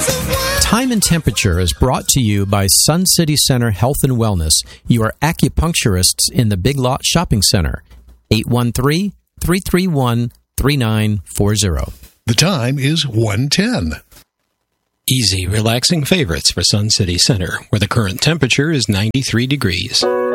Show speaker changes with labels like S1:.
S1: Time and Temperature is brought to you by Sun City Center Health and Wellness, your acupuncturists in the Big Lot Shopping Center. 813-331-3940.
S2: The time is 1:10.
S3: Easy, relaxing favorites for Sun City Center, where the current temperature is 93 degrees.